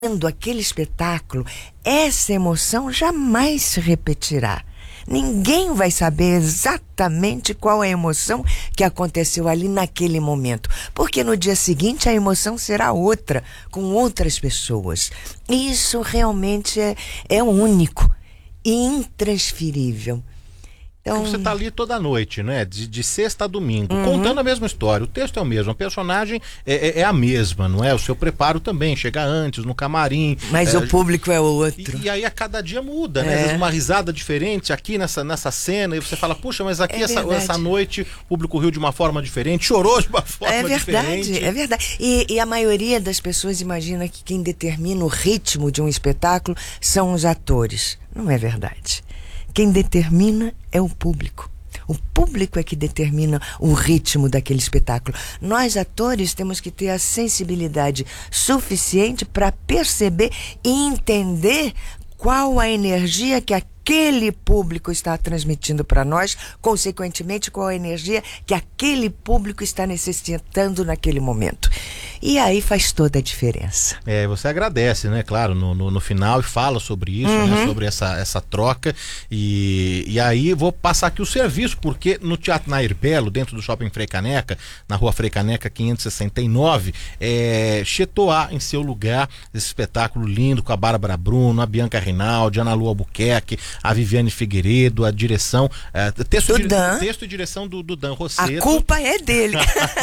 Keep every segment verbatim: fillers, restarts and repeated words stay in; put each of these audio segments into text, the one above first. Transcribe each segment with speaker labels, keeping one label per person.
Speaker 1: vendo aquele espetáculo, essa emoção jamais se repetirá. Ninguém vai saber exatamente qual é a emoção que aconteceu ali naquele momento, porque no dia seguinte a emoção será outra, com outras pessoas. E isso realmente é, é único e intransferível.
Speaker 2: Então, você está ali toda noite, né? De, de sexta a domingo,
Speaker 1: uhum.
Speaker 2: contando a mesma história. O texto é o mesmo, a personagem é, é, é a mesma, não é? O seu preparo também, chega antes, no camarim.
Speaker 1: Mas
Speaker 2: é,
Speaker 1: o público é outro.
Speaker 2: E, e aí a cada dia muda, né?
Speaker 1: É.
Speaker 2: Às vezes uma risada diferente aqui nessa, nessa cena, e você fala, puxa, mas aqui
Speaker 1: é
Speaker 2: essa, essa noite o público riu de uma forma diferente, chorou de uma forma
Speaker 1: é verdade,
Speaker 2: diferente.
Speaker 1: É verdade, e, e a maioria das pessoas imagina que quem determina o ritmo de um espetáculo são os atores. Não é verdade. Quem determina é o público. O público é que determina o ritmo daquele espetáculo. Nós, atores, temos que ter a sensibilidade suficiente para perceber e entender qual a energia que aquele público está transmitindo para nós, consequentemente, qual a energia que aquele público está necessitando naquele momento. E aí faz toda a diferença.
Speaker 2: É, você agradece, né, claro, no, no, no final e fala sobre isso, uhum. né, sobre essa, essa troca. E, e aí vou passar aqui o serviço, porque no Teatro Nair Belo, dentro do Shopping Frei Caneca, na Rua Frei Caneca quinhentos e sessenta e nove, é, Chetoá em seu lugar, esse espetáculo lindo com a Bárbara Bruno, a Bianca Rinaldi, a Ana Lu Albuquerque, a Viviane Figueiredo, a direção, é, texto,
Speaker 1: do
Speaker 2: di,
Speaker 1: Dan.
Speaker 2: texto e direção do, do Dan Rosseto.
Speaker 1: A culpa é dele.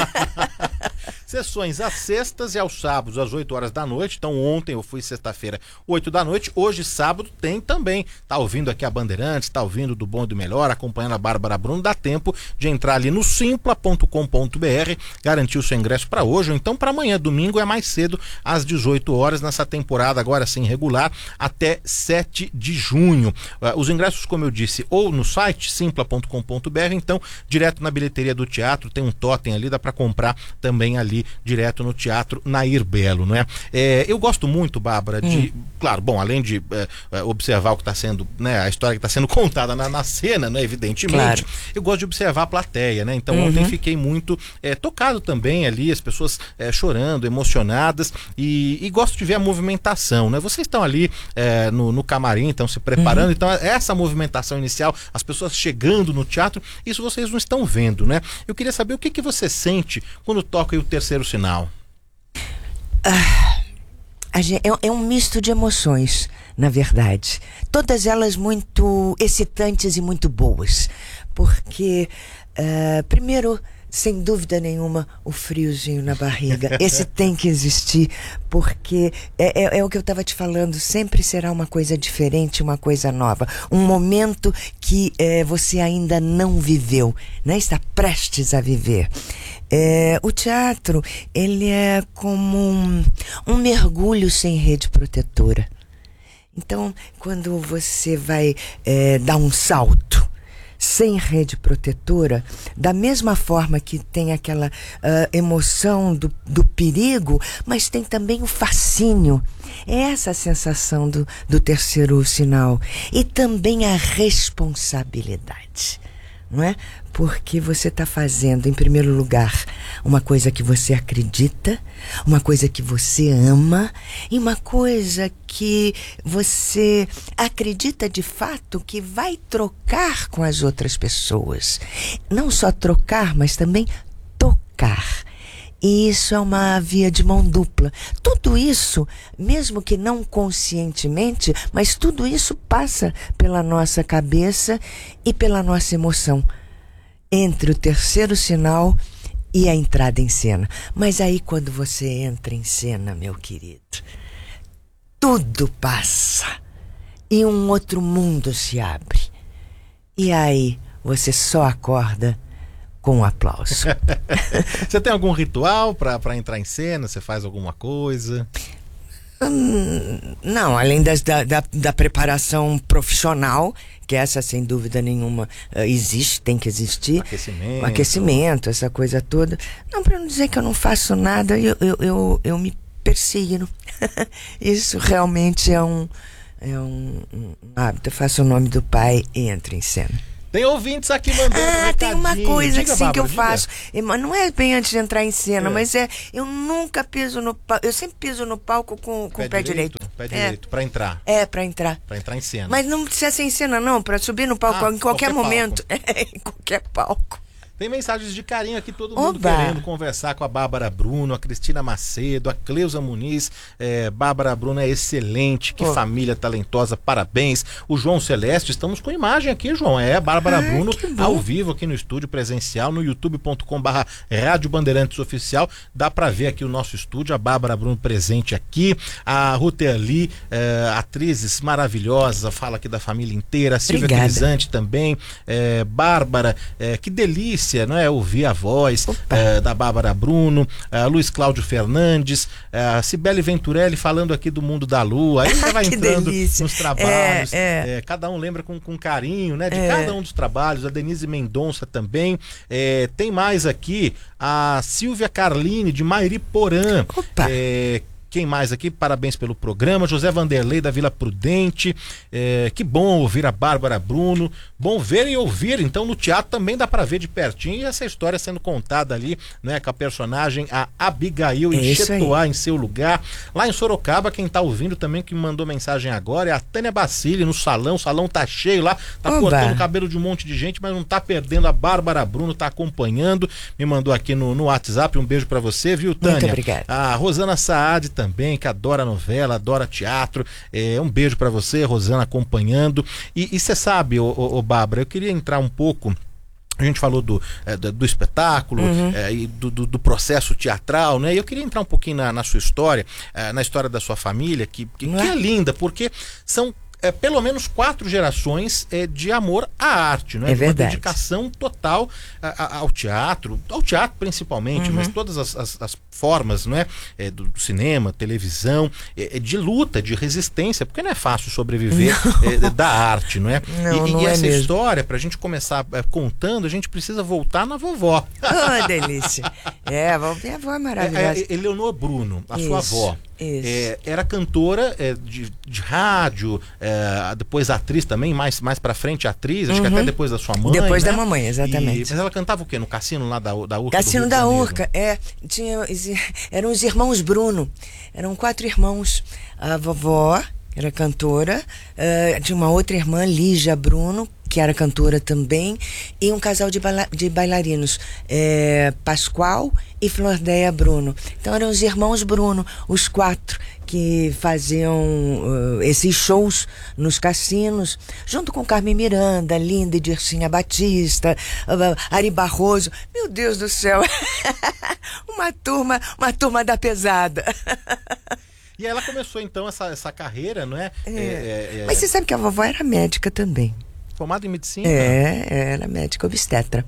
Speaker 2: Sessões às sextas e aos sábados, às oito horas da noite. Então ontem eu fui sexta-feira, oito da noite. Hoje, sábado, tem também. Tá ouvindo aqui a Bandeirantes, tá ouvindo do Bom e do Melhor, acompanhando a Bárbara Bruno. Dá tempo de entrar ali no simpla ponto com ponto br, garantir o seu ingresso para hoje, ou então para amanhã, domingo é mais cedo, às dezoito horas, nessa temporada agora sim regular, até sete de junho. Uh, os ingressos, como eu disse, ou no site simpla ponto com ponto br, então direto na bilheteria do teatro, tem um totem ali, dá para comprar também ali direto no Teatro Nair Belo, não é? É, eu gosto muito, Bárbara, de, hum. claro, bom, além de é, observar o que está sendo, né, a história que está sendo contada na, na cena, né, evidentemente, claro. Eu gosto de observar a plateia, né? Então uhum. ontem fiquei muito é, tocado também ali, as pessoas é, chorando, emocionadas, e, e gosto de ver a movimentação, né? Vocês estão ali é, no, no camarim, estão se preparando, uhum. então essa movimentação inicial, as pessoas chegando no teatro, isso vocês não estão vendo, né? Eu queria saber o que, que você sente quando toca o terceiro sinal.
Speaker 1: Ah, é, é um misto de emoções, na verdade. Todas elas muito excitantes e muito boas. Porque, uh, primeiro, sem dúvida nenhuma, o friozinho na barriga. Esse tem que existir, porque é, é, é o que eu estava te falando, sempre será uma coisa diferente, uma coisa nova. Um momento que é, você ainda não viveu, né? Está prestes a viver. É, o teatro, ele é como um, um mergulho sem rede protetora. Então, quando você vai é, dar um salto sem rede protetora, da mesma forma que tem aquela uh, emoção do, do perigo, mas tem também o fascínio. É essa a sensação do, do terceiro sinal. E também a responsabilidade, não é? Porque você está fazendo, em primeiro lugar, uma coisa que você acredita, uma coisa que você ama e uma coisa que você acredita de fato que vai trocar com as outras pessoas. Não só trocar, mas também tocar. E isso é uma via de mão dupla. Tudo isso, mesmo que não conscientemente, mas tudo isso passa pela nossa cabeça e pela nossa emoção. Entre o terceiro sinal e a entrada em cena. Mas aí quando você entra em cena, meu querido, tudo passa. E um outro mundo se abre. E aí você só acorda com um aplauso.
Speaker 2: Você tem algum ritual para entrar em cena? Você faz alguma coisa?
Speaker 1: Hum, não, além das, da, da, da preparação profissional, que essa sem dúvida nenhuma uh, existe, tem que existir.
Speaker 2: Aquecimento.
Speaker 1: Um aquecimento, essa coisa toda. Não, para não dizer que eu não faço nada, eu, eu, eu, eu me persigno. Isso realmente é um, é um, um hábito. Eu faço o nome do pai e entro em cena.
Speaker 2: Tem ouvintes aqui mandando
Speaker 1: Ah, tem uma coisa
Speaker 2: diga,
Speaker 1: assim
Speaker 2: Bárbara,
Speaker 1: que eu
Speaker 2: diga.
Speaker 1: faço. Mas não é bem antes de entrar em cena,
Speaker 2: É.
Speaker 1: mas é. Eu nunca piso no palco. Eu sempre piso no palco com, com o pé direito.
Speaker 2: Pé
Speaker 1: É.
Speaker 2: direito, pra entrar.
Speaker 1: É, pra entrar.
Speaker 2: Pra entrar em cena.
Speaker 1: Mas não precisa ser em cena, não, pra subir no palco
Speaker 2: Ah,
Speaker 1: em qualquer,
Speaker 2: qualquer
Speaker 1: momento. É, em qualquer palco.
Speaker 2: Tem mensagens de carinho aqui, todo mundo
Speaker 1: Oba.
Speaker 2: querendo conversar com a Bárbara Bruno, a Cristina Macedo, a Cleusa Muniz. É, Bárbara Bruno é excelente, que
Speaker 1: Oh.
Speaker 2: família talentosa, parabéns. O João Celeste, estamos com imagem aqui, João. É a Bárbara
Speaker 1: Ah,
Speaker 2: Bruno
Speaker 1: que bom.
Speaker 2: ao vivo aqui no estúdio presencial, no youtube ponto com barra Rádio Bandeirantes Oficial. Dá pra ver aqui o nosso estúdio, a Bárbara Bruno presente aqui, a Ruth Ali, é, atrizes maravilhosas, fala aqui da família inteira, a Silvia
Speaker 1: Obrigada.
Speaker 2: Crisante também, é, Bárbara, é, que delícia, não é? Ouvir a voz é, da Bárbara Bruno, é, Luiz Cláudio Fernandes, é, a Cibele Venturelli falando aqui do Mundo da Lua, aí você vai
Speaker 1: Que
Speaker 2: entrando
Speaker 1: delícia.
Speaker 2: nos trabalhos,
Speaker 1: É, é.
Speaker 2: é, cada um lembra com, com carinho, né? De
Speaker 1: É.
Speaker 2: cada um dos trabalhos, a Denise Mendonça também, é, tem mais aqui a Silvia Carline de Mairiporã,
Speaker 1: Opa.
Speaker 2: é, quem mais aqui? Parabéns pelo programa. José Vanderlei da Vila Prudente. É, que bom ouvir a Bárbara Bruno. Bom ver e ouvir. Então no teatro também dá para ver de pertinho e essa história sendo contada ali, né? Com a personagem a Abigail
Speaker 1: É isso
Speaker 2: Enxetuá em seu lugar. Lá em Sorocaba, quem tá ouvindo também, que me mandou mensagem agora, é a Tânia Bacilli no salão. O salão tá cheio lá. Tá
Speaker 1: Oba.
Speaker 2: cortando o cabelo de um monte de gente, mas não tá perdendo. A Bárbara Bruno tá acompanhando. Me mandou aqui no, no WhatsApp. Um beijo para você, viu, Tânia?
Speaker 1: Muito obrigada.
Speaker 2: A Rosana Saad também, que adora novela, adora teatro. É, um beijo pra você, Rosana, acompanhando. E você sabe, ô, ô, ô Bárbara, eu queria entrar um pouco. A gente falou do, é, do, do espetáculo,
Speaker 1: Uhum.
Speaker 2: é, e do, do, do processo teatral, né? E eu queria entrar um pouquinho na, na sua história, é, na história da sua família, que, que, que é linda, porque são é, pelo menos quatro gerações é, de amor à arte, né?
Speaker 1: É
Speaker 2: Uma
Speaker 1: verdade.
Speaker 2: dedicação total a, a, ao teatro, ao teatro principalmente,
Speaker 1: Uhum.
Speaker 2: mas todas as, as, as formas, não é? É, do, do cinema, televisão, é, é de luta, de resistência, porque não é fácil sobreviver é, da arte, não é?
Speaker 1: Não,
Speaker 2: e
Speaker 1: não
Speaker 2: e
Speaker 1: é
Speaker 2: essa
Speaker 1: mesmo.
Speaker 2: história, pra gente começar é, contando, a gente precisa voltar na vovó.
Speaker 1: Oh, delícia. É, a vó- minha avó é maravilhosa.
Speaker 2: É, é, Eleonor Bruno, a sua
Speaker 1: Isso,
Speaker 2: avó,
Speaker 1: isso.
Speaker 2: é, era cantora é, de, de rádio, é, depois atriz também, mais, mais pra frente atriz, acho que até depois da sua mãe.
Speaker 1: Depois
Speaker 2: né?
Speaker 1: da mamãe, exatamente.
Speaker 2: E, mas ela cantava o quê? No cassino lá da, da Urca? do
Speaker 1: Cassino
Speaker 2: Rio de
Speaker 1: da
Speaker 2: Janeiro?
Speaker 1: Urca, é. Tinha, eram os irmãos Bruno. Eram quatro irmãos. A vovó era cantora, eh, tinha uma outra irmã, Lígia Bruno, que era cantora também, e um casal de, baila- de bailarinos, eh, Pascoal e Flordeia Bruno. Então eram os irmãos Bruno, os quatro, que faziam eh, esses shows nos cassinos, junto com Carmen Miranda, Linda e Dircinha Batista, ah, Ari Barroso. Meu Deus do céu! uma turma, uma turma da pesada.
Speaker 2: E aí ela começou então essa, essa carreira, não é?
Speaker 1: É.
Speaker 2: É, é, é,
Speaker 1: Mas você sabe que a vovó era médica também.
Speaker 2: formada em medicina?
Speaker 1: É, era médica obstetra.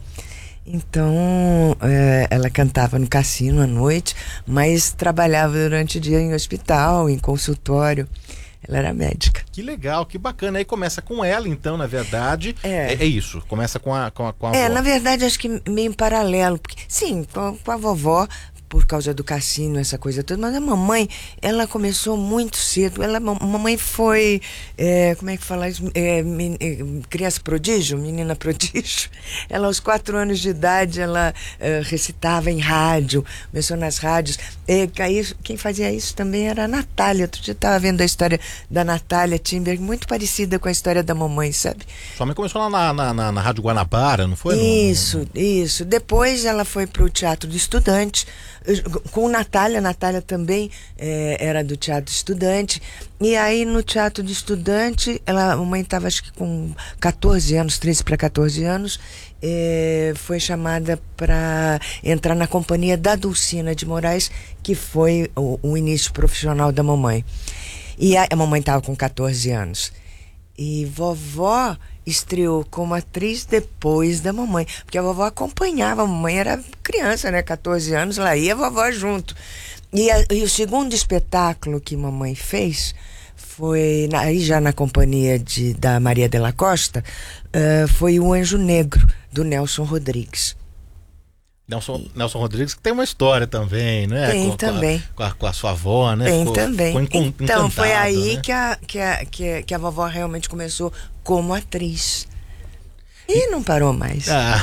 Speaker 1: Então, é, ela cantava no cassino à noite, mas trabalhava durante o dia em hospital, em consultório. Ela era médica.
Speaker 2: Que legal, que bacana. Aí começa com ela, então, na verdade.
Speaker 1: É.
Speaker 2: É, é isso, começa com a, com a, com a
Speaker 1: É,
Speaker 2: avó.
Speaker 1: na verdade, acho que meio em paralelo. Porque, sim, com, com a vovó, por causa do cassino, essa coisa toda. Mas a mamãe, ela começou muito cedo. Ela, a mamãe foi, é, como é que fala isso? É, men- é, criança prodígio, menina prodígio. Ela, aos quatro anos de idade, ela é, recitava em rádio, começou nas rádios. É, aí, quem fazia isso também era a Natália. Outro dia eu estava vendo a história da Natália Timberg, muito parecida com a história da mamãe, sabe?
Speaker 2: Sua mãe começou lá na, na, na, na Rádio Guanabara, não foi? No- no-
Speaker 1: Isso, isso. Depois ela foi para o Teatro do Estudante, com Natália. Natália também eh, era do Teatro Estudante. E aí no Teatro do Estudante, ela, a mamãe estava acho que com catorze anos, treze para catorze anos, eh, foi chamada para entrar na companhia da Dulcina de Moraes, que foi o, o início profissional da mamãe. E a, a mamãe estava com catorze anos. E vovó estreou como atriz depois da mamãe, porque a vovó acompanhava, a mamãe era criança, né, catorze anos, lá ia a vovó junto. E, a- e o segundo espetáculo que mamãe fez foi, na- aí já na companhia de, da Maria de la Costa, eh, foi O Anjo Negro, do Nelson Rodrigues.
Speaker 2: Nelson, Nelson Rodrigues, que tem uma história também, né?
Speaker 1: Tem
Speaker 2: com,
Speaker 1: também.
Speaker 2: Com a, com a sua avó, né?
Speaker 1: Tem
Speaker 2: Ficou-
Speaker 1: também.
Speaker 2: ficou encon-
Speaker 1: Então, foi
Speaker 2: encantado,
Speaker 1: aí
Speaker 2: né?
Speaker 1: que, a, que, a, que, a, que a vovó realmente começou como atriz. E não parou mais.
Speaker 2: Ah.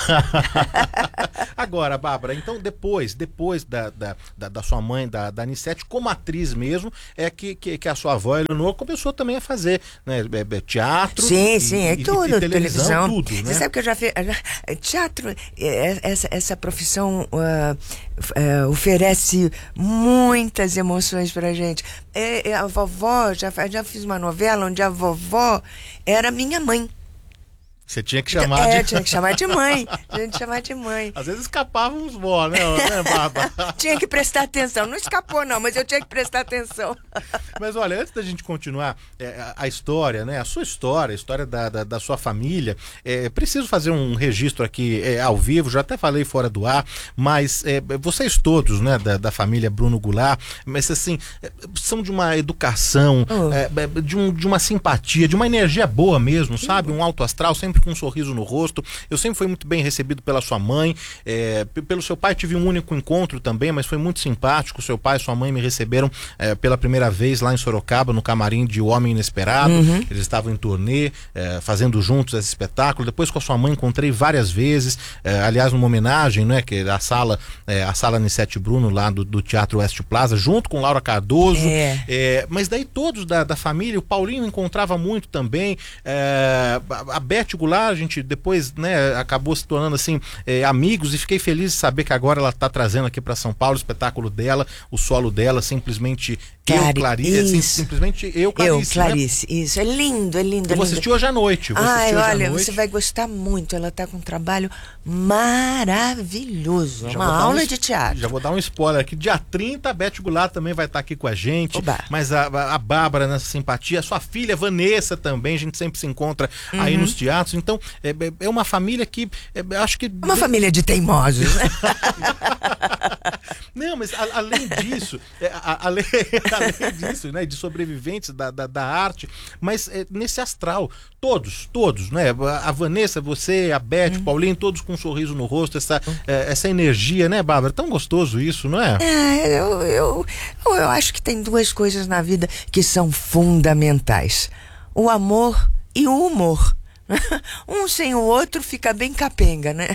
Speaker 2: Agora, Bárbara, então depois, depois da, da, da, da sua mãe, da, da Anissete, como atriz mesmo, é que, que, que a sua avó, Eleonor, começou também a fazer, né, teatro.
Speaker 1: Sim,
Speaker 2: e,
Speaker 1: sim, é
Speaker 2: e,
Speaker 1: tudo,
Speaker 2: e televisão,
Speaker 1: televisão.
Speaker 2: tudo, né?
Speaker 1: Você sabe que eu já fiz. Teatro, essa, essa profissão uh, uh, oferece muitas emoções pra gente. É, é, a vovó, já, já fiz uma novela onde a vovó era minha mãe.
Speaker 2: Você tinha que chamar
Speaker 1: é,
Speaker 2: de...
Speaker 1: tinha que chamar de mãe. Tinha que chamar de mãe.
Speaker 2: Às vezes escapavam uns vó, né, né Bárbara?
Speaker 1: Tinha que prestar atenção. Não escapou, não, mas eu tinha que prestar atenção.
Speaker 2: Mas olha, antes da gente continuar é, a história, né? A sua história, a história da, da, da sua família, é, preciso fazer um registro aqui é, ao vivo, já até falei fora do ar, mas é, vocês todos, né, da, da família Bruno Goulart, mas assim, é, são de uma educação, oh. é, de, um, de uma simpatia, de uma energia boa mesmo, sabe? Um alto astral, sempre com um sorriso no rosto. Eu sempre fui muito bem recebido pela sua mãe, é, pelo seu pai tive um único encontro também, mas foi muito simpático. Seu pai e sua mãe me receberam é, pela primeira vez lá em Sorocaba, no camarim de O Homem Inesperado. Uhum. Eles estavam em turnê, é, fazendo juntos esse espetáculo. Depois com a sua mãe encontrei várias vezes, é, aliás numa homenagem, né, que a sala, é, a sala Anissete Bruno lá do, do Teatro Oeste Plaza, junto com Laura Cardoso. É. É, mas daí todos da, da família, o Paulinho encontrava muito também, é, a Beth Goulart, a gente depois, né, acabou se tornando assim, é, amigos, e fiquei feliz de saber que agora ela está trazendo aqui para São Paulo o espetáculo dela, o solo dela, simplesmente Clari, eu, Clarice, assim, simplesmente eu, Clarice.
Speaker 1: Eu, Clarice, né? Isso, é lindo, é lindo.
Speaker 2: Eu vou assistir hoje à noite. Vou
Speaker 1: Ai,
Speaker 2: hoje
Speaker 1: olha,
Speaker 2: à noite.
Speaker 1: Você vai gostar muito, ela está com um trabalho maravilhoso,
Speaker 2: já
Speaker 1: uma aula
Speaker 2: um,
Speaker 1: de teatro.
Speaker 2: Já vou dar um spoiler aqui, dia trinta, a Beth Goulart também vai estar aqui com a gente.
Speaker 1: Oba.
Speaker 2: Mas a, a Bárbara nessa simpatia, a sua filha Vanessa também, a gente sempre se encontra uhum. aí nos teatros, então é, é uma família que é, acho que...
Speaker 1: Uma família de teimosos, né?
Speaker 2: Não, mas a, além disso, é, a, além, além disso, né, de sobreviventes da, da, da arte, mas é, nesse astral, todos, todos, né? A Vanessa, você, a Beth, hum. o Paulinho, todos com um sorriso no rosto, essa, hum. é, essa energia, né, Bárbara? Tão gostoso isso, não é?
Speaker 1: É, eu, eu, eu acho que tem duas coisas na vida que são fundamentais: o amor e o humor. Um sem o outro fica bem capenga, né?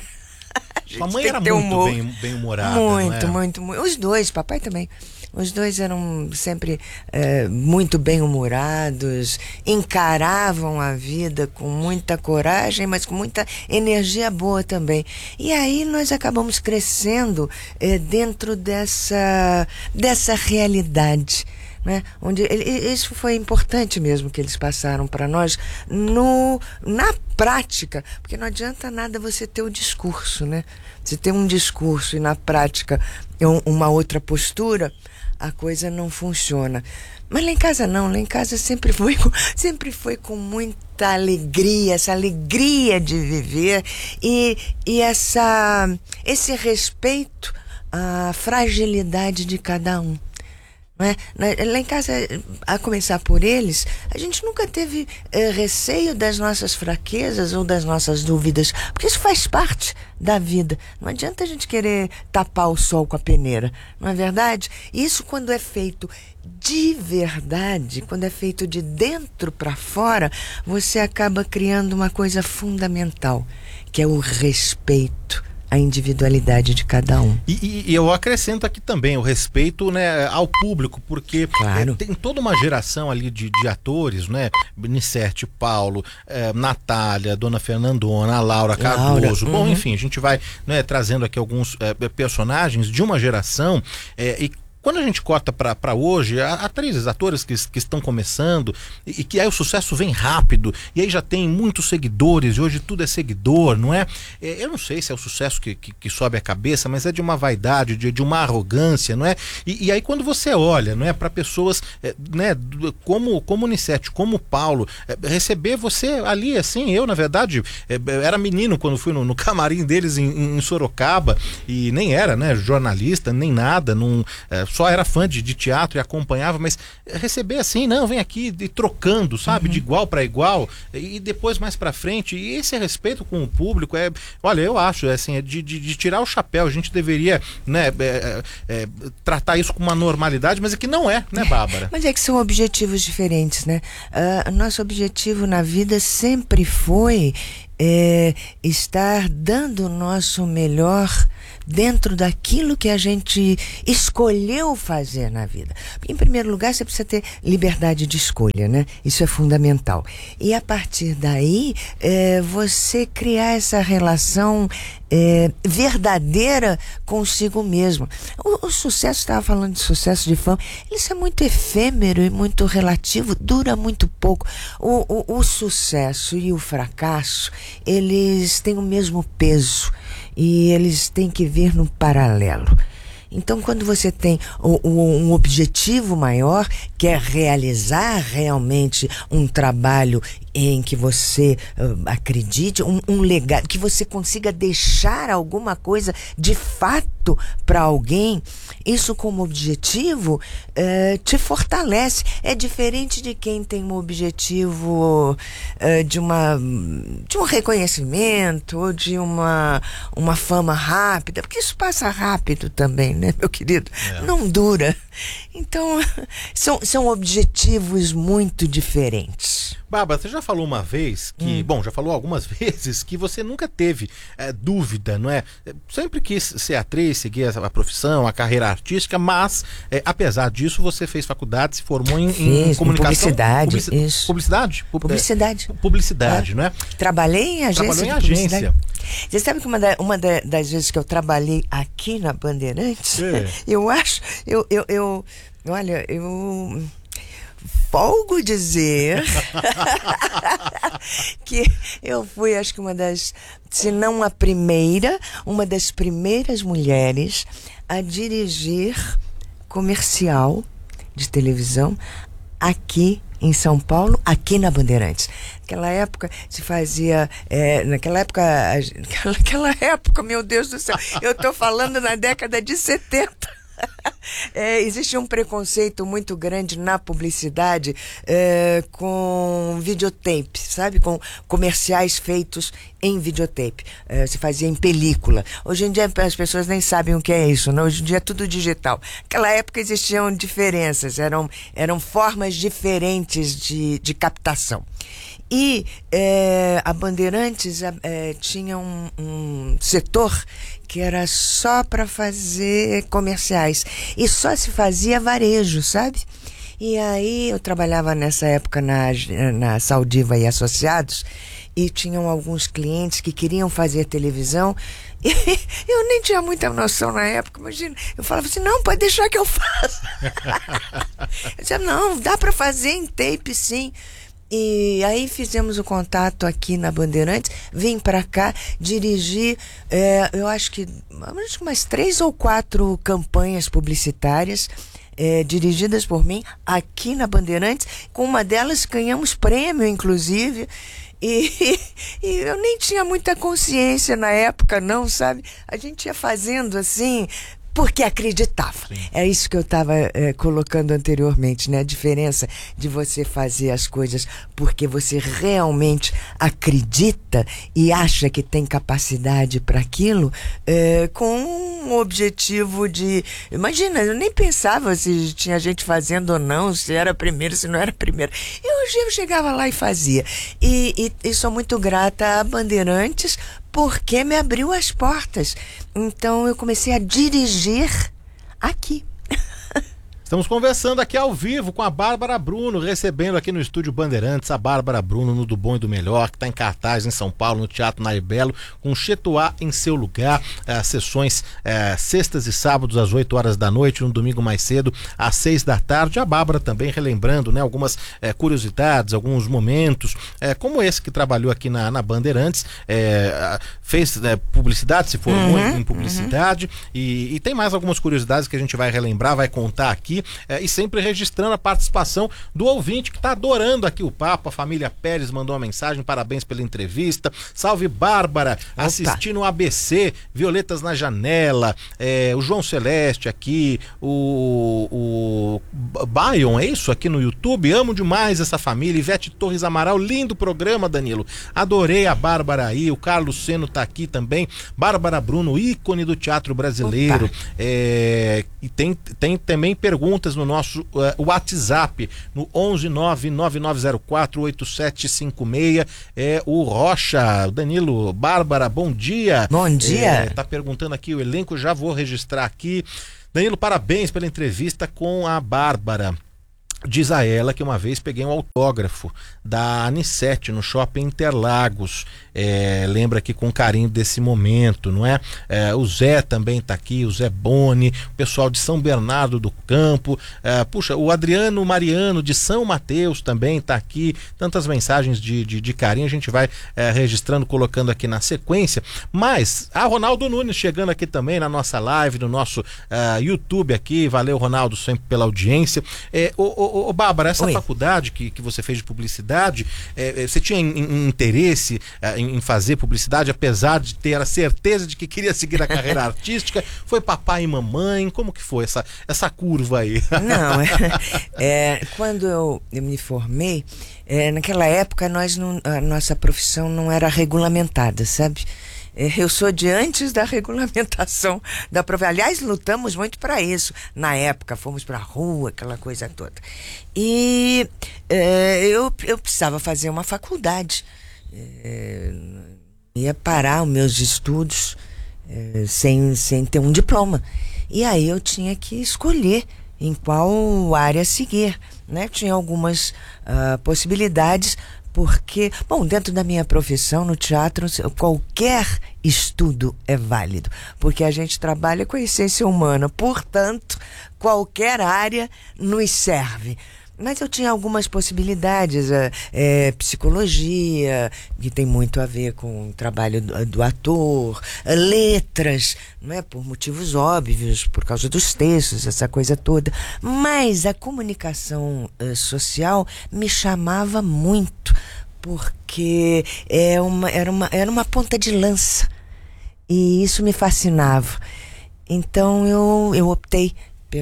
Speaker 2: Sua mãe era muito humor. bem, bem humorada,
Speaker 1: Muito,
Speaker 2: não é?
Speaker 1: muito, muito. Os dois, papai também. Os dois eram sempre é, muito bem-humorados, encaravam a vida com muita coragem, mas com muita energia boa também. E aí nós acabamos crescendo é, dentro dessa, dessa realidade. Né? Onde ele, isso foi importante mesmo que eles passaram para nós no, na prática, porque não adianta nada você ter o discurso, né? Você ter um discurso e na prática uma outra postura, a coisa não funciona. Mas lá em casa não, lá em casa sempre foi, sempre foi com muita alegria, essa alegria de viver e, e essa, esse respeito à fragilidade de cada um. Né? Lá em casa, a começar por eles, a gente nunca teve eh, receio das nossas fraquezas ou das nossas dúvidas, porque isso faz parte da vida. Não adianta a gente querer tapar o sol com a peneira, não é verdade? Isso, quando é feito de verdade, quando é feito de dentro para fora, você acaba criando uma coisa fundamental, que é o respeito a individualidade de cada um.
Speaker 2: E, e eu acrescento aqui também o respeito, né, ao público, porque
Speaker 1: claro.
Speaker 2: é, tem toda uma geração ali de, de atores, né? Nissete, Paulo, é, Natália, Dona Fernandona, Laura Cardoso. Laura. Bom, uhum. enfim, a gente vai, né, trazendo aqui alguns é, personagens de uma geração é, e quando a gente corta para hoje, atrizes, atores que, que estão começando e, e que aí o sucesso vem rápido e aí já tem muitos seguidores e hoje tudo é seguidor, não é? é eu não sei se é o sucesso que, que, que sobe a cabeça, mas é de uma vaidade, de, de uma arrogância, não é? E, e aí quando você olha, não é, para pessoas, é, né, como como Nissete, como Paulo, é, receber você ali, assim, eu na verdade é, era menino quando fui no, no camarim deles em, em Sorocaba e nem era, né, jornalista, nem nada, não... É, só era fã de, de teatro e acompanhava, mas receber assim, não, vem aqui e trocando, sabe, uhum. de igual para igual, e depois mais para frente, e esse respeito com o público é, olha, eu acho, assim, é de, de, de tirar o chapéu. A gente deveria, né, é, é, tratar isso com uma normalidade, mas é que não é, né, Bárbara?
Speaker 1: Mas é que são objetivos diferentes, né? Uh, nosso objetivo na vida sempre foi é estar dando o nosso melhor dentro daquilo que a gente escolheu fazer na vida. Em primeiro lugar, você precisa ter liberdade de escolha, né? Isso é fundamental. E a partir daí, é, você criar essa relação é, verdadeira consigo mesmo. O, o sucesso, estava falando de sucesso de fama, isso é muito efêmero e muito relativo, dura muito pouco. O, o, o sucesso e o fracasso, eles têm o mesmo peso e eles têm que vir no paralelo. Então, quando você tem o, o, um objetivo maior, que é realizar realmente um trabalho em que você uh, acredite, um, um legado, que você consiga deixar alguma coisa de fato para alguém, isso como objetivo uh, te fortalece. É diferente de quem tem um objetivo uh, de, uma, de um reconhecimento ou de uma, uma fama rápida, porque isso passa rápido também, né, meu querido? É. Não dura. Então, são, são objetivos muito diferentes.
Speaker 2: Bárbara, você já falou uma vez que, hum. bom, já falou algumas vezes que você nunca teve é, dúvida, não é? Sempre quis ser atriz, seguir a, a profissão, a carreira artística, mas, é, apesar disso, você fez faculdade, se formou em, em comunicação.
Speaker 1: Publicidade,
Speaker 2: publici
Speaker 1: isso.
Speaker 2: Publicidade?
Speaker 1: Publicidade.
Speaker 2: É, publicidade, é. Não é?
Speaker 1: Trabalhei em agência
Speaker 2: Trabalhou em
Speaker 1: de
Speaker 2: agência.
Speaker 1: Você sabe que uma, da, uma da, das vezes que eu trabalhei aqui na Bandeirantes, é. eu acho, eu, eu, eu, olha, eu... folgo dizer que eu fui, acho que uma das, se não a primeira, uma das primeiras mulheres a dirigir comercial de televisão aqui em São Paulo, aqui na Bandeirantes. Naquela época se fazia, é, naquela época, naquela época, meu Deus do céu, eu tô falando na década de setenta. É, existe um preconceito muito grande na publicidade é, com videotape, sabe? Com comerciais feitos em videotape. É, se fazia em película. Hoje em dia as pessoas nem sabem o que é isso, né? Hoje em dia é tudo digital. Naquela época existiam diferenças, eram, eram formas diferentes de, de captação. E é, a Bandeirantes é, tinha um, um setor que era só para fazer comerciais. E só se fazia varejo, sabe? E aí eu trabalhava nessa época na, na Saldiva e Associados, e tinham alguns clientes que queriam fazer televisão. E eu nem tinha muita noção na época, imagina. Eu falava assim, não, pode deixar que eu faça. Eu dizia, não, dá para fazer em tape, sim. E aí fizemos o contato aqui na Bandeirantes, vim para cá dirigir, é, eu acho que umas três ou quatro campanhas publicitárias é, dirigidas por mim aqui na Bandeirantes. Com uma delas ganhamos prêmio, inclusive. E, e eu nem tinha muita consciência na época, não, sabe? A gente ia fazendo assim, porque acreditava. Sim. É isso que eu estava é, colocando anteriormente, né? A diferença de você fazer as coisas porque você realmente acredita e acha que tem capacidade para aquilo, é, com um objetivo de... Imagina, eu nem pensava se tinha gente fazendo ou não, se era primeiro, se não era primeiro. Eu, eu chegava lá e fazia. E, e, e sou muito grata a Bandeirantes, porque me abriu as portas. Então eu comecei a dirigir aqui.
Speaker 2: Estamos conversando aqui ao vivo com a Bárbara Bruno, recebendo aqui no estúdio Bandeirantes a Bárbara Bruno no Do Bom e do Melhor, que está em cartaz em São Paulo, no Teatro Nair Belo, com Chetuá em seu lugar, eh, sessões eh, sextas e sábados às oito horas da noite, no domingo mais cedo às seis da tarde. A Bárbara também relembrando, né, algumas eh, curiosidades, alguns momentos, eh, como esse que trabalhou aqui na, na Bandeirantes, eh, fez eh, publicidade, se formou uhum, em publicidade, uhum. e, e tem mais algumas curiosidades que a gente vai relembrar, vai contar aqui. É, e sempre registrando a participação do ouvinte que está adorando aqui o papo. A família Pérez mandou uma mensagem, parabéns pela entrevista. Salve Bárbara, Opa. assistindo o A B C, Violetas na Janela, é, o João Celeste aqui, o, o Bayon, é isso? Aqui no YouTube, amo demais essa família. Ivete Torres Amaral, lindo programa, Danilo. Adorei a Bárbara aí, o Carlos Seno tá aqui também. Bárbara Bruno, ícone do teatro brasileiro. É, E tem, tem também perguntas no nosso uh, WhatsApp, no onze nove nove nove zero quatro oito sete cinco seis. É o Rocha, o Danilo, Bárbara, bom dia.
Speaker 1: Bom dia.
Speaker 2: É, tá perguntando aqui o elenco, já vou registrar aqui. Danilo, parabéns pela entrevista com a Bárbara. Diz a ela que uma vez peguei um autógrafo da Anissete no Shopping Interlagos. É, lembra aqui com carinho desse momento, não é? É, o Zé também está aqui, o Zé Boni, o pessoal de São Bernardo do Campo. É, puxa, o Adriano Mariano de São Mateus também está aqui. Tantas mensagens de, de, de carinho, a gente vai é, registrando, colocando aqui na sequência. Mas a Ronaldo Nunes chegando aqui também na nossa live, no nosso uh, YouTube aqui. Valeu, Ronaldo, sempre pela audiência. É, o, o Ô, ô Bárbara, essa
Speaker 1: Oi.
Speaker 2: faculdade que, que você fez de publicidade, é, você tinha in, in, interesse é, em fazer publicidade, apesar de ter a certeza de que queria seguir a carreira artística? Foi papai e mamãe? Como que foi essa, essa curva aí?
Speaker 1: Não, é, é, quando eu, eu me formei, é, naquela época nós não, a nossa profissão não era regulamentada, sabe? Eu sou de antes da regulamentação da profissão. Aliás, lutamos muito para isso. Na época, fomos para a rua, aquela coisa toda. E é, eu, eu precisava fazer uma faculdade. É, ia parar os meus estudos é, sem, sem ter um diploma. E aí eu tinha que escolher em qual área seguir, né? Tinha algumas uh, possibilidades. Porque, bom, dentro da minha profissão, no teatro, qualquer estudo é válido. Porque a gente trabalha com a essência humana. Portanto, qualquer área nos serve. Mas eu tinha algumas possibilidades, é, é, psicologia, que tem muito a ver com o trabalho do, do ator, letras, não é? Por motivos óbvios, por causa dos textos, essa coisa toda. Mas a comunicação é, social me chamava muito, porque é uma, era, uma, era uma ponta de lança, e isso me fascinava. Então eu, eu optei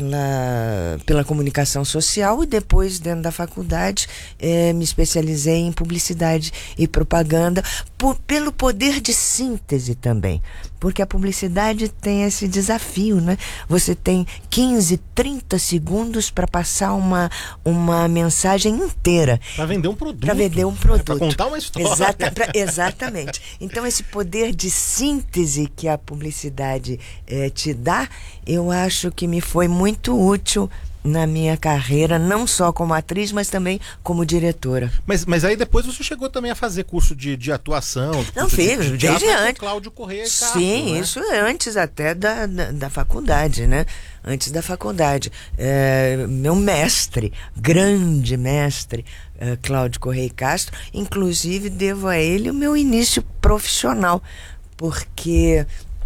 Speaker 1: Pela, pela comunicação social e depois, dentro da faculdade, eh, me especializei em publicidade e propaganda por, pelo poder de síntese também. Porque a publicidade tem esse desafio, né? Você tem quinze, trinta segundos para passar uma, uma mensagem inteira.
Speaker 2: Para vender um produto.
Speaker 1: Para vender um produto.
Speaker 2: Para contar uma história.
Speaker 1: Exata, pra, exatamente. Então, esse poder de síntese que a publicidade eh, te dá, eu acho que me foi muito útil na minha carreira, não só como atriz, mas também como diretora.
Speaker 2: Mas, mas aí depois você chegou também a fazer curso de, de atuação?
Speaker 1: Não, fiz,
Speaker 2: de, de
Speaker 1: desde antes.
Speaker 2: Cláudio Correia e Castro,
Speaker 1: Sim,
Speaker 2: né?
Speaker 1: isso antes até da, da, da faculdade, né? Antes da faculdade. É, meu mestre, grande mestre, é, Cláudio Correia e Castro, inclusive devo a ele o meu início profissional, porque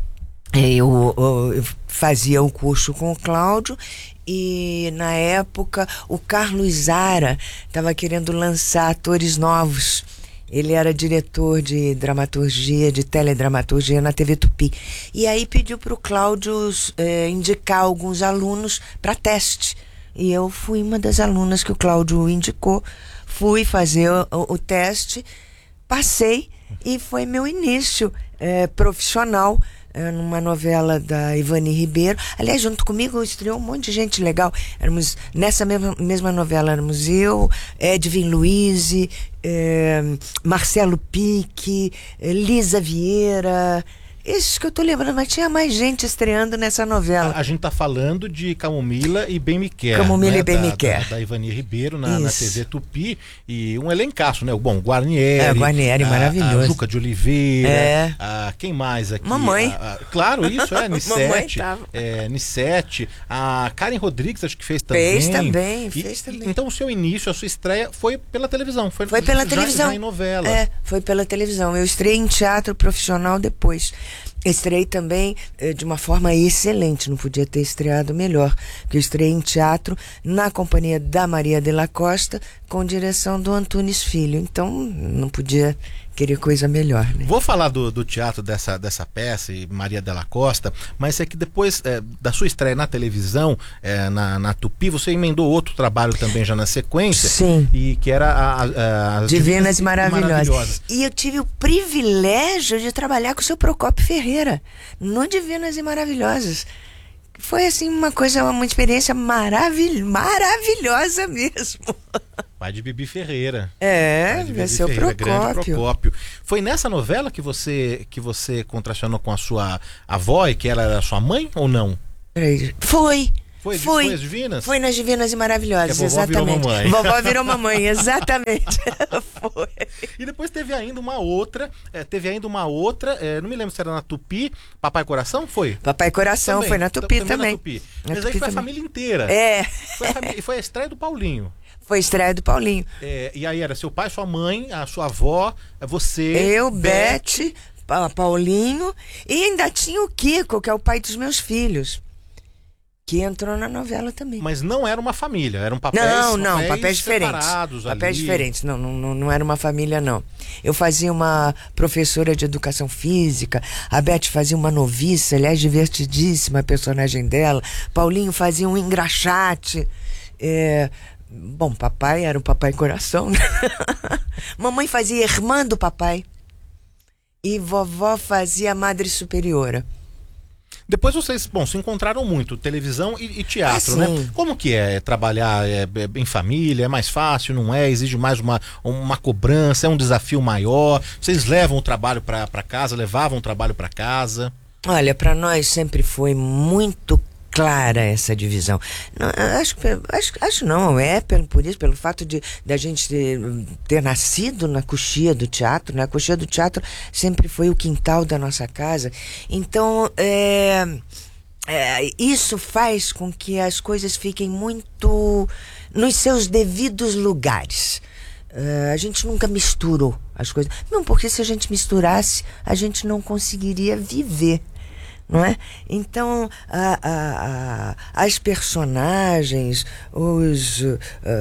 Speaker 1: eu, eu, eu fazia o curso com o Cláudio. E na época o Carlos Zara estava querendo lançar atores novos. Ele era diretor de dramaturgia, de teledramaturgia na T V Tupi. E aí pediu para o Cláudio eh, indicar alguns alunos para teste. E eu fui uma das alunas que o Cláudio indicou. Fui fazer o, o, o teste, passei e foi meu início eh, profissional. Numa novela da Ivani Ribeiro. Aliás, junto comigo estreou um monte de gente legal. Éramos, nessa mesma, mesma novela éramos eu, Edwin Luiz, eh, Marcelo Pique, eh, Lisa Vieira. Esses que eu tô lembrando, mas tinha mais gente estreando nessa novela.
Speaker 2: A, a gente tá falando de Camomila e Bem Me Quer.
Speaker 1: Camomila
Speaker 2: né?
Speaker 1: e Bem
Speaker 2: da,
Speaker 1: Me Quer.
Speaker 2: Da, da Ivani Ribeiro na, na T V Tupi. E um elencaço, né? Bom, Guarnieri.
Speaker 1: É, Guarnieri,
Speaker 2: a,
Speaker 1: maravilhoso.
Speaker 2: A Juca de Oliveira.
Speaker 1: É.
Speaker 2: A, quem mais aqui?
Speaker 1: Mamãe.
Speaker 2: A, a, claro, isso, é, Nissete.
Speaker 1: Mamãe
Speaker 2: é, Nissete. A Karen Rodrigues, acho que fez também.
Speaker 1: Fez também,
Speaker 2: e,
Speaker 1: fez também.
Speaker 2: Então o seu início, a sua estreia foi pela televisão. Foi,
Speaker 1: foi pela
Speaker 2: já,
Speaker 1: televisão.
Speaker 2: Já em novela.
Speaker 1: É, foi pela televisão. Eu estreiei em teatro profissional depois. Estreiei também eh, de uma forma excelente, não podia ter estreado melhor, porque eu estreiei em teatro na companhia da Maria de la Costa, com direção do Antunes Filho, então não podia querer coisa melhor, né?
Speaker 2: Vou falar do, do teatro dessa, dessa peça, e Maria de la Costa, mas é que depois é, da sua estreia na televisão, é, na, na Tupi, você emendou outro trabalho também já na sequência.
Speaker 1: Sim.
Speaker 2: E que era a, a, a
Speaker 1: Divinas e Maravilhosas.
Speaker 2: Maravilhosas.
Speaker 1: E eu tive o privilégio de trabalhar com o seu Procópio Ferreira no Divinas e Maravilhosas, Foi assim uma coisa, uma experiência maravil... maravilhosa mesmo.
Speaker 2: Pai de Bibi Ferreira.
Speaker 1: É,
Speaker 2: Pai de
Speaker 1: vai
Speaker 2: Bibi
Speaker 1: ser o
Speaker 2: Ferreira, grande
Speaker 1: Procópio.
Speaker 2: Procópio. Foi nessa novela que você que você contracionou com a sua avó e que ela era sua mãe ou não?
Speaker 1: Foi.
Speaker 2: Foi,
Speaker 1: Foi,
Speaker 2: foi as Divinas?
Speaker 1: Foi nas Divinas e Maravilhosas,
Speaker 2: que a vovó
Speaker 1: exatamente.
Speaker 2: virou mamãe.
Speaker 1: Vovó virou mamãe, exatamente. Foi.
Speaker 2: E depois teve ainda uma outra, é, teve ainda uma outra, é, não me lembro se era na Tupi, Papai Coração, foi?
Speaker 1: Papai Coração
Speaker 2: Também,
Speaker 1: foi na Tupi
Speaker 2: também.
Speaker 1: também.
Speaker 2: Na Tupi.
Speaker 1: Na
Speaker 2: Mas
Speaker 1: Tupi
Speaker 2: aí foi
Speaker 1: também.
Speaker 2: a família inteira.
Speaker 1: É.
Speaker 2: Foi a, família, foi a estreia do Paulinho.
Speaker 1: Foi a estreia do Paulinho.
Speaker 2: É, e aí era seu pai, sua mãe, a sua avó, você...
Speaker 1: Eu, Beth, Pa- Paulinho, e ainda tinha o Kiko, que é o pai dos meus filhos, que entrou na novela também.
Speaker 2: Mas não era uma família, eram papéis,
Speaker 1: Não, não,
Speaker 2: papéis,
Speaker 1: papéis diferentes.
Speaker 2: separados ali.
Speaker 1: Papéis diferentes, não, não, não era uma família, não. Eu fazia uma professora de educação física, a Beth fazia uma noviça, aliás, divertidíssima a personagem dela, Paulinho fazia um engraxate. É, bom, papai era o Papai Coração, né? Mamãe fazia irmã do papai. E vovó fazia a Madre Superiora.
Speaker 2: Depois vocês, bom, se encontraram muito, televisão e, e teatro,
Speaker 1: Ah,
Speaker 2: né?
Speaker 1: sim.
Speaker 2: Como que é trabalhar é, é, em família? É mais fácil, não é? Exige mais uma, uma cobrança, é um desafio maior? Vocês levam o trabalho para casa, levavam o trabalho para casa?
Speaker 1: Olha, para nós sempre foi muito clara essa divisão. Não, acho, acho, acho não, é pelo, por isso, pelo fato de da gente ter, ter nascido na coxia do teatro, né? A coxia do teatro sempre foi o quintal da nossa casa. Então, é, é, isso faz com que as coisas fiquem muito nos seus devidos lugares. Uh, a gente nunca misturou as coisas. Não, porque se a gente misturasse, a gente não conseguiria viver. Não é? Então, a, a, a, as personagens, os, uh,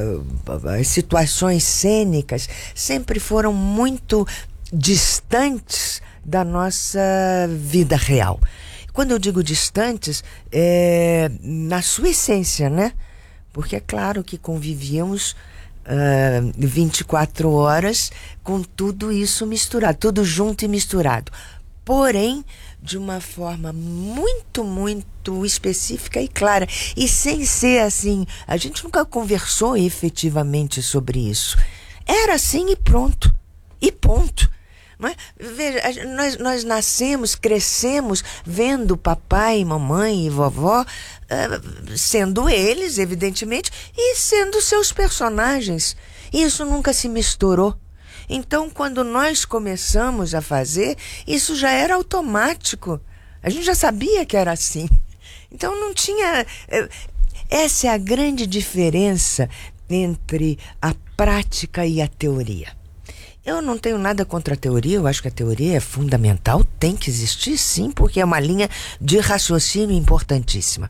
Speaker 1: as situações cênicas sempre foram muito distantes da nossa vida real. Quando eu digo distantes, é na sua essência, né? Porque é claro que convivíamos uh, vinte e quatro horas com tudo isso misturado, tudo junto e misturado. Porém, de uma forma muito, muito específica e clara. E sem ser assim, a gente nunca conversou efetivamente sobre isso. Era assim e pronto. E ponto. Mas, veja, nós, nós nascemos, crescemos vendo papai, mamãe e vovó, uh, sendo eles, evidentemente, e sendo seus personagens. Isso nunca se misturou. Então, quando nós começamos a fazer, isso já era automático. A gente já sabia que era assim. Então, não tinha... Essa é a grande diferença entre a prática e a teoria. Eu não tenho nada contra a teoria, eu acho que a teoria é fundamental, tem que existir sim, porque é uma linha de raciocínio importantíssima.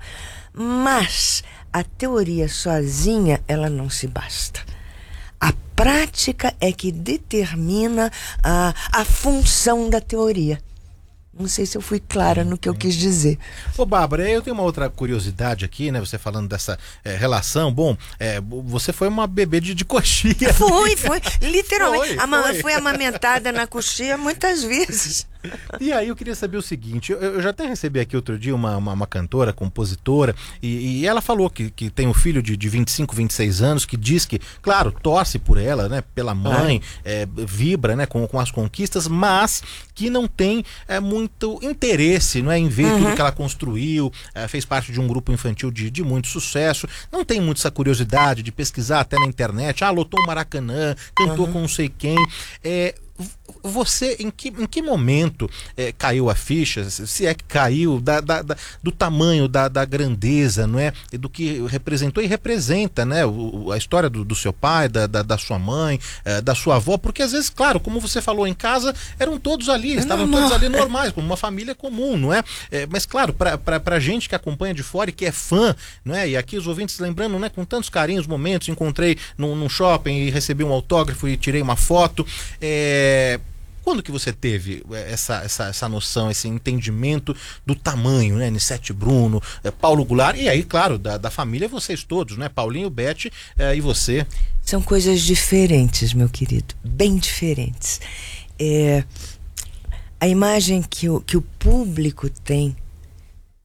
Speaker 1: Mas a teoria sozinha, ela não se basta. A prática é que determina a, a função da teoria. Não sei se eu fui clara no que eu quis dizer.
Speaker 2: Ô, Bárbara, eu tenho uma outra curiosidade aqui, né? Você falando dessa é, relação. Bom, é, você foi uma bebê de, de coxia.
Speaker 1: Foi, foi. Literalmente.
Speaker 2: Foi,
Speaker 1: Ama-
Speaker 2: foi.
Speaker 1: Fui amamentada na coxia muitas vezes.
Speaker 2: E aí eu queria saber o seguinte, eu, eu já até recebi aqui outro dia uma, uma, uma cantora, compositora, e, e ela falou que, que tem um filho de, de vinte e cinco, vinte e seis anos, que diz que, claro, torce por ela, né, pela mãe, é, vibra, né, com, com as conquistas, mas que não tem é, muito interesse, não é, em ver
Speaker 1: Uhum.
Speaker 2: tudo que ela construiu, é, fez parte de um grupo infantil de, de muito sucesso, não tem muito essa curiosidade de pesquisar até na internet, ah, lotou o Maracanã, cantou
Speaker 1: Uhum.
Speaker 2: com não sei quem, é... Você, em que, em que momento é, caiu a ficha, se é que caiu, da, da, da, do tamanho, da, da grandeza, não é? E do que representou e representa, né? O, a história do, do seu pai, da, da, da sua mãe, é, da sua avó, porque às vezes, claro, como você falou, em casa eram todos ali, estavam
Speaker 1: normal.
Speaker 2: todos ali normais, como uma família comum, não é? É, mas claro, pra, pra, pra gente que acompanha de fora e que é fã, não é? E aqui os ouvintes lembrando, né? Com tantos carinhos, momentos, encontrei num, num shopping e recebi um autógrafo e tirei uma foto, é... Quando que você teve essa, essa, essa noção, esse entendimento do tamanho, né? Nissete Bruno, eh, Paulo Goulart, e aí, claro, da, da família, vocês todos, né? Paulinho, Beth eh, e você.
Speaker 1: São coisas diferentes, meu querido, bem diferentes. É, a imagem que o, que o público tem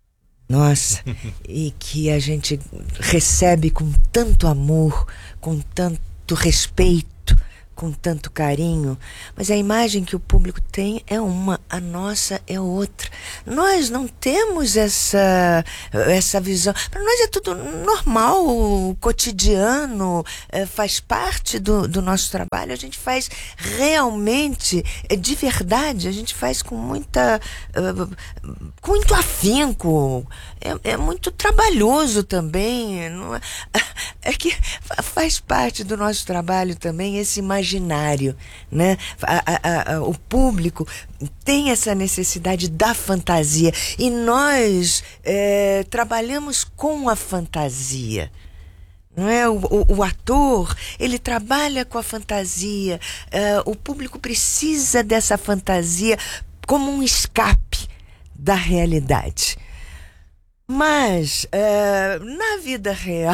Speaker 1: Nossa, e que a gente recebe com tanto amor, com tanto respeito, com tanto carinho, mas a imagem que o público tem é uma, a nossa é outra. Nós não temos essa, essa visão. Para nós é tudo normal, cotidiano, é, faz parte do, do nosso trabalho. A gente faz realmente, é, de verdade, a gente faz com muita, uh, com muito afinco. É, é muito trabalhoso também. Não é, é que faz parte do nosso trabalho também esse imaginário, né? A, a, a, o público tem essa necessidade da fantasia e nós é, trabalhamos com a fantasia. Não é? O, o, o ator, ele trabalha com a fantasia, é, o público precisa dessa fantasia como um escape da realidade. Mas, uh, na vida real,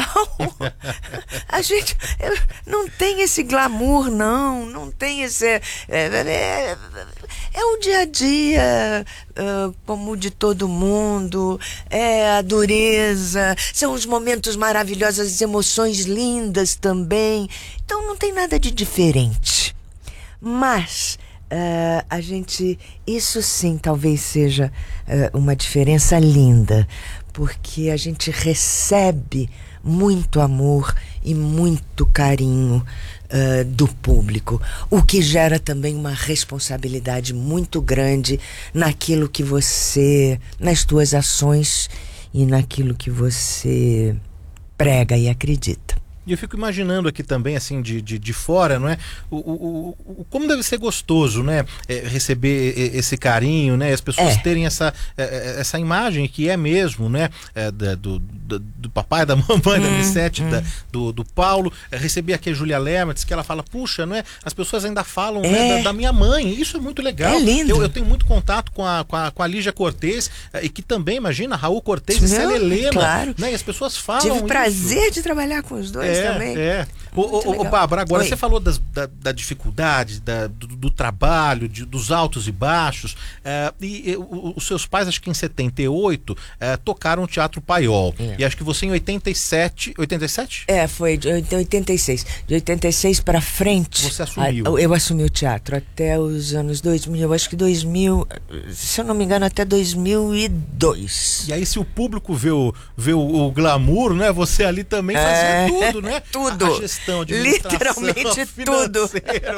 Speaker 1: a gente não tem esse glamour, não. Não tem esse... É, é, é o dia a dia, uh, como de todo mundo. É a dureza. São os momentos maravilhosos, as emoções lindas também. Então, não tem nada de diferente. Mas... Uh, a gente, isso sim talvez seja uh, uma diferença linda, porque a gente recebe muito amor e muito carinho uh, do público, o que gera também uma responsabilidade muito grande naquilo que você, nas tuas ações e naquilo que você prega e acredita.
Speaker 2: E eu fico imaginando aqui também, assim, de, de, de fora, não é? O, o, o, como deve ser gostoso, né? É, receber esse carinho, né? As pessoas é. terem essa, essa imagem que é mesmo, né? É, da, do, do, do papai, da mamãe, hum, da Missete, hum. da, do, do Paulo. É, receber aqui a Júlia Lermatz, que ela fala, puxa, não é? As pessoas ainda falam é. né, da, da minha mãe. Isso é muito legal.
Speaker 1: É lindo.
Speaker 2: Eu, eu tenho muito contato com a, com a, com a Lígia Cortez, e que também, imagina, Raul Cortez e Célia Helena.
Speaker 1: Claro.
Speaker 2: Né? E as pessoas falam
Speaker 1: Tive o prazer
Speaker 2: isso.
Speaker 1: de trabalhar com os dois.
Speaker 2: É,
Speaker 1: também.
Speaker 2: é. Ô, ô, ô, Bárbara, agora
Speaker 1: Oi.
Speaker 2: Você falou das, da, da dificuldade, da, do, do trabalho, de, dos altos e baixos, é, e, e os seus pais, acho que em setenta e oito, é, tocaram o Teatro Paiol. É. E acho que você em oitenta e sete... oitenta e sete?
Speaker 1: É, foi de oitenta e seis. De oitenta e seis para frente.
Speaker 2: Você assumiu.
Speaker 1: A, eu assumi o teatro até os anos dois mil. Eu acho que dois mil, se eu não me engano, até dois mil e dois.
Speaker 2: E aí, se o público vê o, vê o, o glamour, né? Você ali também fazia é, tudo, né?
Speaker 1: Tudo.
Speaker 2: A, a gestão, a
Speaker 1: literalmente tudo.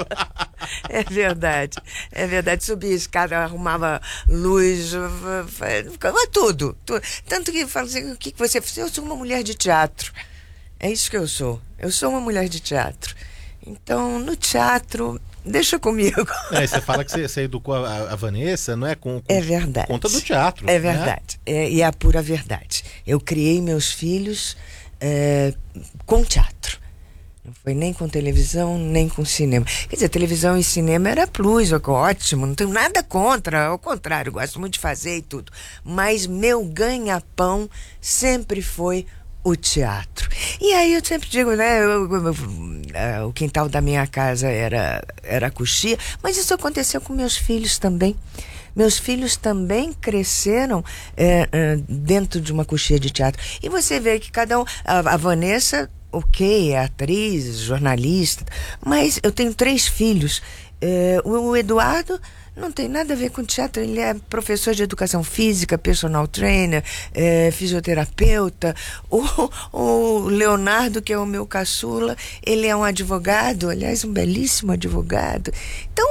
Speaker 2: É
Speaker 1: verdade. É verdade. Subia a escada, arrumava luz, ficava tudo, tudo. Tanto que fala assim, o que você fez? Eu sou uma mulher de teatro. É isso que eu sou. Eu sou uma mulher de teatro. Então, no teatro, deixa comigo.
Speaker 2: É, você fala que você, você educou a, a Vanessa, não é? Com, com,
Speaker 1: é verdade.
Speaker 2: Por conta do teatro.
Speaker 1: É verdade.
Speaker 2: Né?
Speaker 1: É, e é a pura verdade. Eu criei meus filhos é, com teatro. Não foi nem com televisão, nem com cinema. Quer dizer, televisão e cinema era plus, ótimo, não tenho nada contra, ao contrário, gosto muito de fazer e tudo. Mas meu ganha-pão sempre foi o teatro. E aí eu sempre digo, né, eu, eu, eu, o quintal da minha casa era, era coxia, mas isso aconteceu com meus filhos também. Meus filhos também cresceram é, é, dentro de uma coxia de teatro. E você vê que cada um... A, a Vanessa, ok, é atriz, jornalista, mas eu tenho três filhos. É, o, o Eduardo não tem nada a ver com teatro, ele é professor de educação física, personal trainer, é, fisioterapeuta. O, o Leonardo, que é o meu caçula, ele é um advogado, aliás, um belíssimo advogado. Então...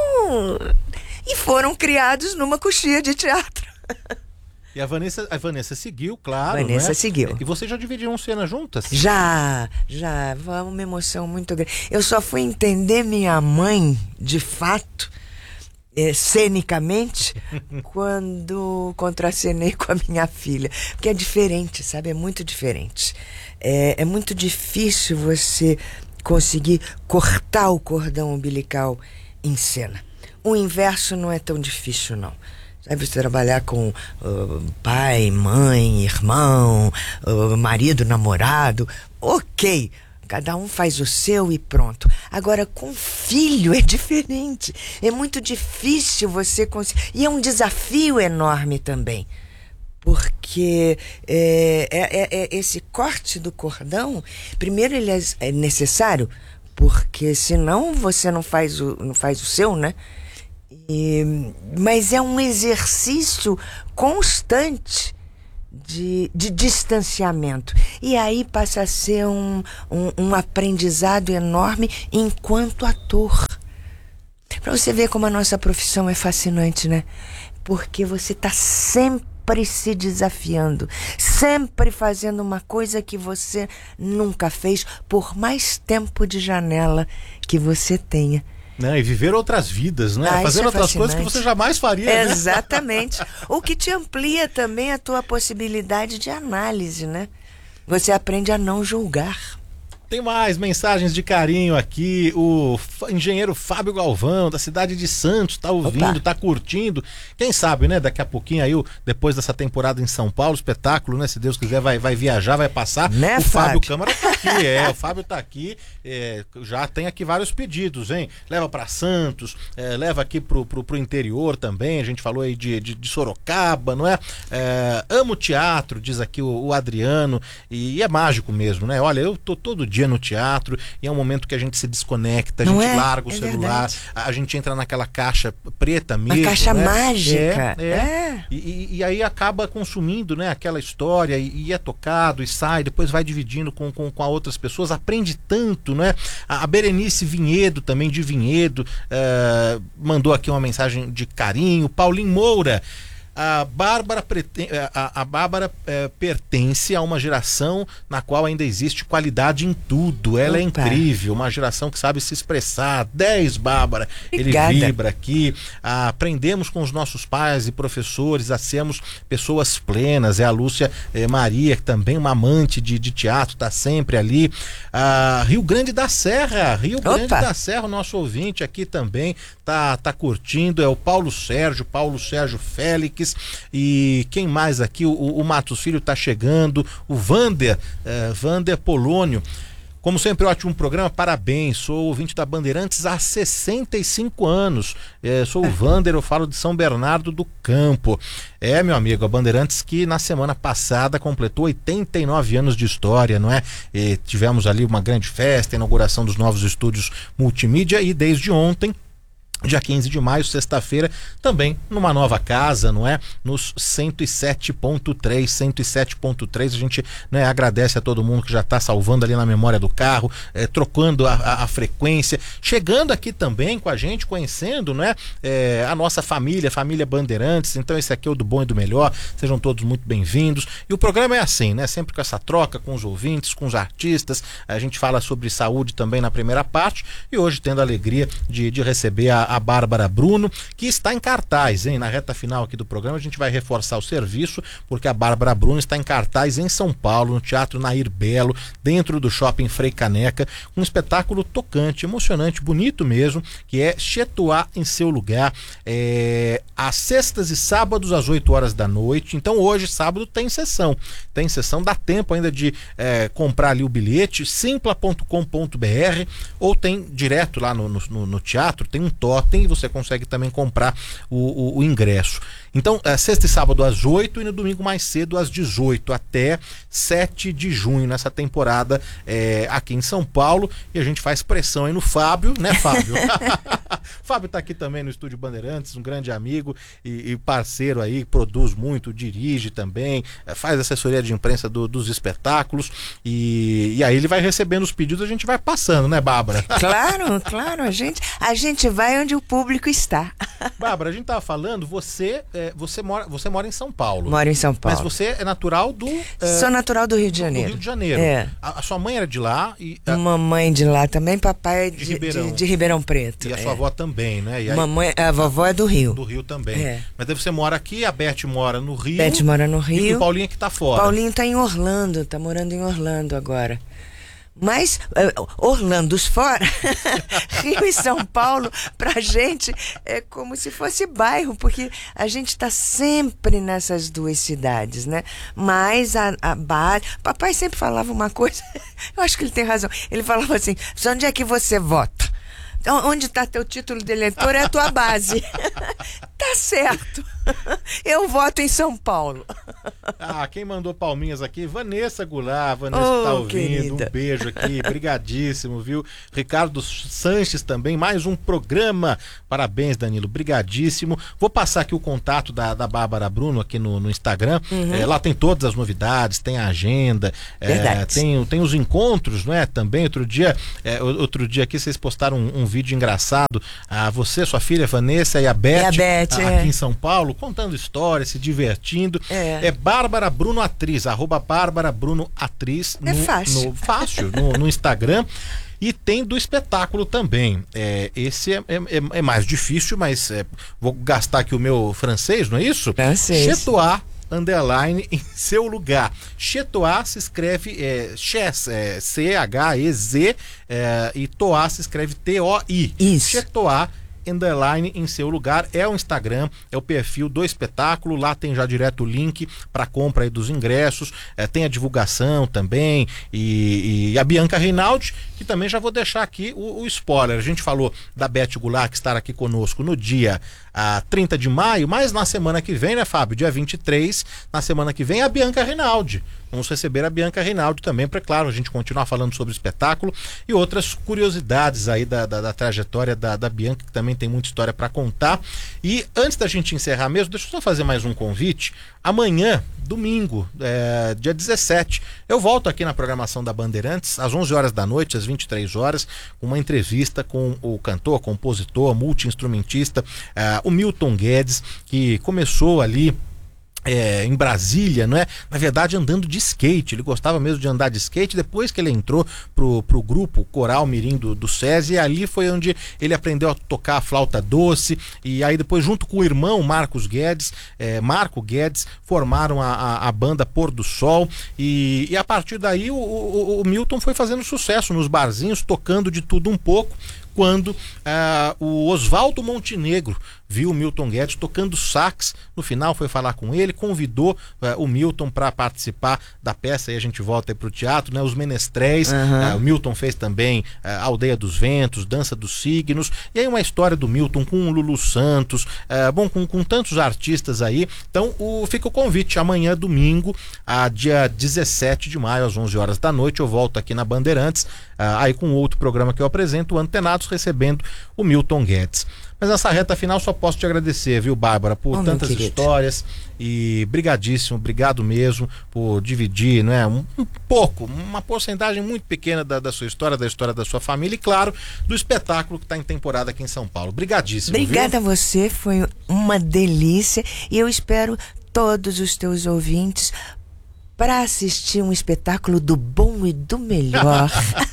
Speaker 1: E foram criados numa coxia de teatro.
Speaker 2: E a Vanessa, a Vanessa seguiu, claro.
Speaker 1: Vanessa
Speaker 2: né?
Speaker 1: seguiu.
Speaker 2: E vocês já dividiram cena juntas?
Speaker 1: Já, já. Foi uma emoção muito grande. Eu só fui entender minha mãe, de fato, é, cenicamente, quando contracenei com a minha filha. Porque é diferente, sabe? É muito diferente. É, é muito difícil você conseguir cortar o cordão umbilical em cena. O inverso não é tão difícil, não. Sabe, você trabalhar com uh, pai, mãe, irmão, uh, marido, namorado, ok. Cada um faz o seu e pronto. Agora, com filho é diferente. É muito difícil você conseguir. E é um desafio enorme também. Porque é, é, é esse corte do cordão, primeiro ele é, é necessário, porque senão você não faz o, não faz o seu, né? E, mas é um exercício constante de, de distanciamento. E aí passa a ser um, um, um aprendizado enorme enquanto ator. Para você ver como a nossa profissão é fascinante, né? Porque você está sempre se desafiando, sempre fazendo uma coisa que você nunca fez, por mais tempo de janela que você tenha.
Speaker 2: Né? E viver outras vidas, né?
Speaker 1: Ah,
Speaker 2: Fazer
Speaker 1: é
Speaker 2: outras coisas que você jamais faria. Né?
Speaker 1: Exatamente. O que te amplia também a tua possibilidade de análise, né? Você aprende a não julgar.
Speaker 2: Tem mais mensagens de carinho aqui. O engenheiro Fábio Galvão, da cidade de Santos, tá ouvindo, Opa. tá curtindo. Quem sabe, né? Daqui a pouquinho aí, depois dessa temporada em São Paulo, espetáculo, né? Se Deus quiser, vai, vai viajar, vai passar.
Speaker 1: Né,
Speaker 2: o Fábio
Speaker 1: Fábio
Speaker 2: Câmara tá aqui, é. O Fábio tá aqui. É, já tem aqui vários pedidos, hein? Leva para Santos, é, leva aqui pro, pro, pro interior também. A gente falou aí de, de, de Sorocaba, não é? é? Amo teatro, diz aqui o, o Adriano. E, e é mágico mesmo, né? Olha, eu tô todo dia dia no teatro e é um momento que a gente se desconecta, a
Speaker 1: Não
Speaker 2: gente
Speaker 1: é?
Speaker 2: larga o
Speaker 1: É
Speaker 2: celular, a, a gente entra naquela caixa preta mesmo.
Speaker 1: Uma caixa
Speaker 2: né?
Speaker 1: mágica.
Speaker 2: É, é. é. E, e, e aí acaba consumindo, né, aquela história e, e é tocado e sai, depois vai dividindo com, com, com outras pessoas, aprende tanto, né? A, a Berenice Vinhedo, também de Vinhedo, uh, mandou aqui uma mensagem de carinho. Paulinho Moura. A Bárbara, preten... a, a Bárbara é, pertence a uma geração na qual ainda existe qualidade em tudo. Ela Opa. é incrível, uma geração que sabe se expressar. dez, Bárbara.
Speaker 1: Obrigada.
Speaker 2: Ele vibra aqui. Ah, aprendemos com os nossos pais e professores a sermos pessoas plenas. É a Lúcia é, Maria, que também uma amante de, de teatro, está sempre ali. Ah, Rio Grande da Serra. Rio Opa. Grande da Serra, o nosso ouvinte aqui também tá, tá curtindo. É o Paulo Sérgio, Paulo Sérgio Félix. E quem mais aqui? O, o Matos Filho tá chegando, o Vander, eh, Vander Polônio. Como sempre, ótimo programa, parabéns. Sou ouvinte da Bandeirantes há sessenta e cinco anos. É, sou o Vander, eu falo de São Bernardo do Campo. É, meu amigo, a Bandeirantes que na semana passada completou oitenta e nove anos de história, não é? E tivemos ali uma grande festa, a inauguração dos novos estúdios multimídia e desde ontem, dia quinze de maio, sexta-feira, também numa nova casa, não é? Nos cento e sete ponto três, cento e sete ponto três, a gente, né, agradece a todo mundo que já está salvando ali na memória do carro, é, trocando a, a, a frequência, chegando aqui também com a gente, conhecendo, né, é, a nossa família, família Bandeirantes. Então esse aqui é o do bom e do melhor, sejam todos muito bem-vindos. E o programa é assim, né, sempre com essa troca com os ouvintes, com os artistas. A gente fala sobre saúde também na primeira parte e hoje tendo a alegria de, de receber a a Bárbara Bruno, que está em cartaz, hein? Na reta final aqui do programa a gente vai reforçar o serviço, porque a Bárbara Bruno está em cartaz em São Paulo, no Teatro Nair Belo, dentro do Shopping Frei Caneca, um espetáculo tocante, emocionante, bonito mesmo, que é Chetuá em Seu Lugar, é, às sextas e sábados às oito horas da noite. Então hoje, sábado, tem sessão, tem sessão, dá tempo ainda de é, comprar ali o bilhete, simpla ponto com ponto b r, ou tem direto lá no, no, no teatro, tem um totem e você consegue também comprar o, o, o ingresso. Então, é, sexta e sábado às oito e no domingo mais cedo às dezoito, até sete de junho, nessa temporada é, aqui em São Paulo. E a gente faz pressão aí no Fábio, né, Fábio? Fábio tá aqui também no Estúdio Bandeirantes, um grande amigo e, e parceiro aí, produz muito, dirige também, é, faz assessoria de imprensa do, dos espetáculos. E, e aí ele vai recebendo os pedidos, a gente vai passando, né, Bárbara?
Speaker 1: Claro, claro, a gente, a gente vai onde o público está.
Speaker 2: Bárbara, a gente tava falando, você, é, você, mora, você mora em São Paulo.
Speaker 1: Moro em São Paulo.
Speaker 2: Mas você é natural do... É,
Speaker 1: Sou natural do Rio de Janeiro.
Speaker 2: Do Rio de Janeiro.
Speaker 1: É.
Speaker 2: A, a sua mãe era de lá e... A...
Speaker 1: Mamãe de lá também, papai de, de, Ribeirão. De, de Ribeirão Preto.
Speaker 2: E a
Speaker 1: é.
Speaker 2: sua avó também, né? E aí,
Speaker 1: Mamãe, a vovó é do Rio.
Speaker 2: Do Rio também.
Speaker 1: É.
Speaker 2: Mas daí você mora aqui, a Beth mora no Rio.
Speaker 1: Beth mora no Rio.
Speaker 2: E o Paulinho que tá fora.
Speaker 1: Paulinho tá em Orlando, tá morando em Orlando agora. Mas uh, Orlandos fora, Rio e São Paulo, pra gente é como se fosse bairro, porque a gente está sempre nessas duas cidades, né? Mas a, a base... Papai sempre falava uma coisa, eu acho que ele tem razão, ele falava assim, onde é que você vota? Onde está teu título de eleitor é a tua base. Tá certo. Eu voto em São Paulo.
Speaker 2: Ah, quem mandou palminhas aqui? Vanessa Goulart. Vanessa
Speaker 1: Oh,
Speaker 2: que tá ouvindo.
Speaker 1: querida.
Speaker 2: Um beijo aqui. Brigadíssimo, viu? Ricardo Sanches também. Mais um programa. Parabéns, Danilo. Brigadíssimo. Vou passar aqui o contato da, da Bárbara Bruno aqui no, no Instagram.
Speaker 1: Uhum.
Speaker 2: É, lá tem todas as novidades, tem a agenda, é, tem, tem os encontros, não é? Também outro dia, é, outro dia aqui vocês postaram um, um vídeo engraçado. A você, sua filha Vanessa e a Beth,
Speaker 1: E a Beth,
Speaker 2: a,
Speaker 1: é.
Speaker 2: aqui em São Paulo, contando histórias, se divertindo.
Speaker 1: É.
Speaker 2: É Bárbara Bruno Atriz, arroba Bárbara Bruno Atriz.
Speaker 1: É
Speaker 2: no,
Speaker 1: fácil.
Speaker 2: No, fácil, no, no Instagram. E tem do espetáculo também. É, esse é, é, é mais difícil, mas é, vou gastar aqui o meu francês, não é isso?
Speaker 1: Francês.
Speaker 2: Chetois, underline, em seu lugar. Chetois se escreve é, Ches, é, C H E Z, é, e Toa se escreve T O I.
Speaker 1: Isso.
Speaker 2: Chetois, underline, em seu lugar, é o Instagram, é o perfil do espetáculo. Lá tem já direto o link para compra aí dos ingressos, é, tem a divulgação também, e, e a Bianca Reinaldi, que também já vou deixar aqui o, o spoiler. A gente falou da Beth Goulart, que estará aqui conosco no dia a trinta de maio, mas na semana que vem, né, Fábio? Dia vinte e três, na semana que vem, a Bianca Reinaldi. Vamos receber a Bianca Reinaldi também, para, claro, a gente continuar falando sobre o espetáculo e outras curiosidades aí da, da, da trajetória da, da Bianca, que também tem muita história para contar. E antes da gente encerrar mesmo, deixa eu só fazer mais um convite. Amanhã, domingo, é, dia dezessete, eu volto aqui na programação da Bandeirantes, às onze horas da noite, às vinte e três horas, com uma entrevista com o cantor, compositor, multi-instrumentista, é, o Milton Guedes, que começou ali É, em Brasília, não é? Na verdade, andando de skate. Ele gostava mesmo de andar de skate. Depois que ele entrou pro, pro grupo Coral Mirim do, do SESI, e ali foi onde ele aprendeu a tocar a flauta doce. E aí depois, junto com o irmão Marcos Guedes, é, Marco Guedes, formaram a, a, a banda Pôr do Sol. E, e a partir daí o, o, o Milton foi fazendo sucesso nos barzinhos, tocando de tudo um pouco. Quando ah, o Oswaldo Montenegro viu o Milton Guedes tocando sax, no final foi falar com ele, convidou ah, o Milton para participar da peça, aí a gente volta para o teatro, né? Os Menestréis,
Speaker 1: uhum.
Speaker 2: ah, o Milton fez também ah, Aldeia dos Ventos, Dança dos Signos, e aí uma história do Milton com o Lulu Santos, ah, bom, com, com tantos artistas aí. Então o, fica o convite, amanhã domingo, ah, dia dezessete de maio, às onze horas da noite, eu volto aqui na Bandeirantes, ah, aí com outro programa que eu apresento, o Antenados, recebendo o Milton Guedes. Mas nessa reta final só posso te agradecer, viu, Bárbara, por
Speaker 1: oh,
Speaker 2: tantas histórias, e brigadíssimo, obrigado mesmo por dividir, né, um, um pouco, uma porcentagem muito pequena da, da sua história, da história da sua família e, claro, do espetáculo que está em temporada aqui em São Paulo. Brigadíssimo.
Speaker 1: Obrigada
Speaker 2: viu?
Speaker 1: a você, foi uma delícia, e eu espero todos os teus ouvintes para assistir um espetáculo do bom e do melhor.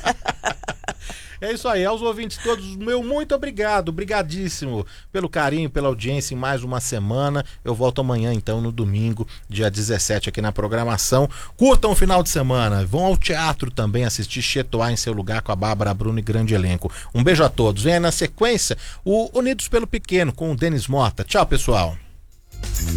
Speaker 2: É isso aí, aos ouvintes todos, meu muito obrigado, brigadíssimo pelo carinho, pela audiência em mais uma semana. Eu volto amanhã, então, no domingo, dia dezessete, aqui na programação. Curtam o final de semana, vão ao teatro também assistir Chetois em seu lugar com a Bárbara Bruno e grande elenco. Um beijo a todos. Vem aí na sequência o Unidos pelo Pequeno com o Denis Mota. Tchau, pessoal.